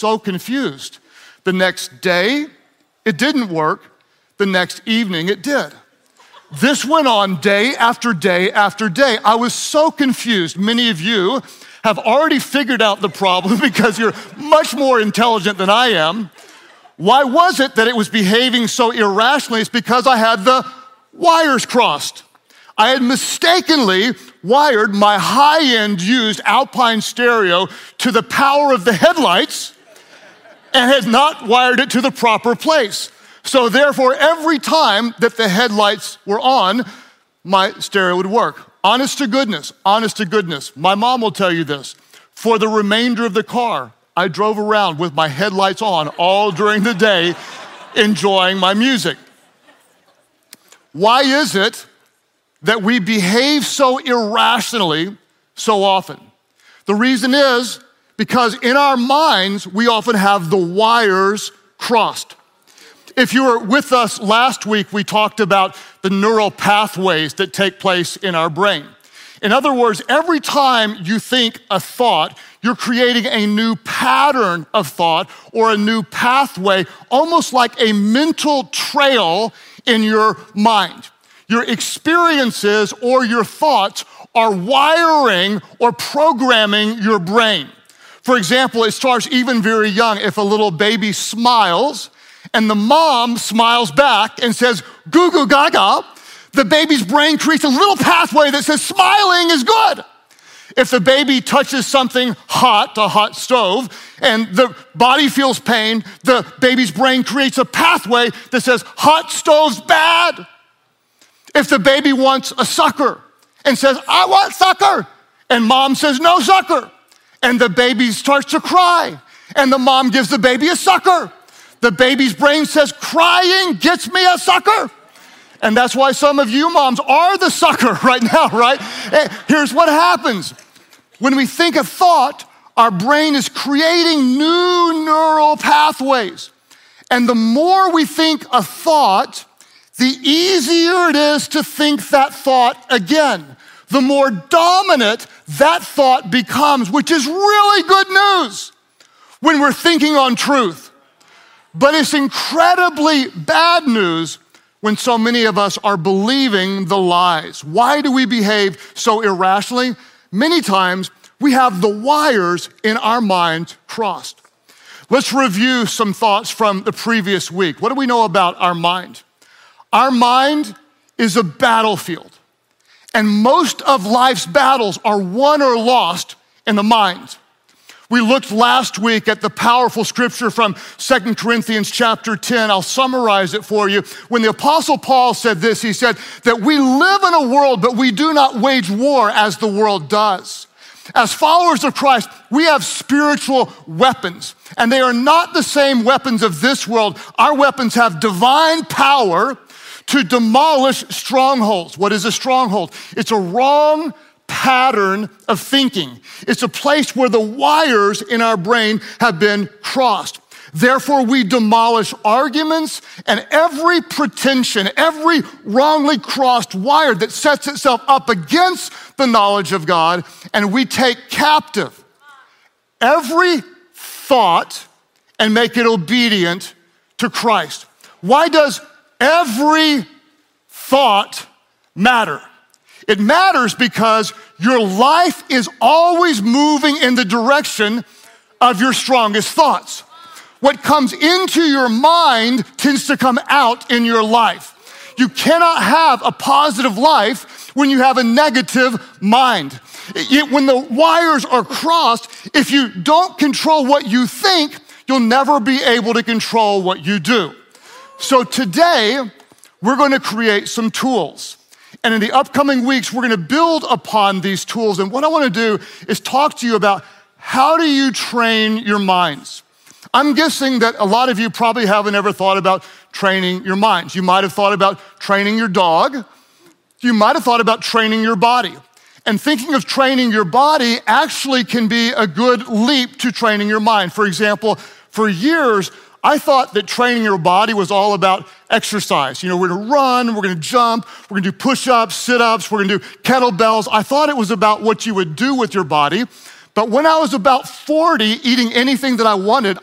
so confused. The next day, it didn't work. The next evening, it did. This went on day after day after day. I was so confused. Many of you have already figured out the problem because you're much more intelligent than I am. Why was it that it was behaving so irrationally? It's because I had the wires crossed. I had mistakenly wired my high-end used Alpine stereo to the power of the headlights and had not wired it to the proper place. So therefore, every time that the headlights were on, my stereo would work. Honest to goodness, my mom will tell you this. For the remainder of the car, I drove around with my headlights on all during the day, enjoying my music. Why is it that we behave so irrationally so often? The reason is because in our minds, we often have the wires crossed. If you were with us last week, we talked about the neural pathways that take place in our brain. In other words, every time you think a thought, you're creating a new pattern of thought or a new pathway, almost like a mental trail in your mind. Your experiences or your thoughts are wiring or programming your brain. For example, it starts even very young. If a little baby smiles and the mom smiles back and says, goo goo gaga, the baby's brain creates a little pathway that says smiling is good. If the baby touches something hot, a hot stove, and the body feels pain, the baby's brain creates a pathway that says hot stove's bad. If the baby wants a sucker and says, I want sucker, and mom says no sucker, and the baby starts to cry, and the mom gives the baby a sucker, the baby's brain says crying gets me a sucker. And that's why some of you moms are the sucker right now, right? Here's what happens. When we think a thought, our brain is creating new neural pathways. And the more we think a thought, the easier it is to think that thought again. The more dominant that thought becomes, which is really good news when we're thinking on truth. But it's incredibly bad news when so many of us are believing the lies. Why do we behave so irrationally? Many times we have the wires in our minds crossed. Let's review some thoughts from the previous week. What do we know about our mind? Our mind is a battlefield, and most of life's battles are won or lost in the mind. We looked last week at the powerful scripture from 2 Corinthians chapter 10. I'll summarize it for you. When the Apostle Paul said this, he said that we live in a world, but we do not wage war as the world does. As followers of Christ, we have spiritual weapons, and they are not the same weapons of this world. Our weapons have divine power to demolish strongholds. What is a stronghold? It's a wrong pattern of thinking. It's a place where the wires in our brain have been crossed. Therefore, we demolish arguments and every pretension, every wrongly crossed wire that sets itself up against the knowledge of God, and we take captive every thought and make it obedient to Christ. Why does every thought matter? It matters because your life is always moving in the direction of your strongest thoughts. What comes into your mind tends to come out in your life. You cannot have a positive life when you have a negative mind. When the wires are crossed, if you don't control what you think, you'll never be able to control what you do. So today, we're going to create some tools. And in the upcoming weeks, we're going to build upon these tools. And what I want to do is talk to you about how do you train your minds. I'm guessing that a lot of you probably haven't ever thought about training your minds. You might have thought about training your dog. You might have thought about training your body. And thinking of training your body actually can be a good leap to training your mind. For example, for years, I thought that training your body was all about exercise. We're gonna run, we're gonna jump, we're gonna do push-ups, sit-ups, we're gonna do kettlebells. I thought it was about what you would do with your body. But when I was about 40, eating anything that I wanted,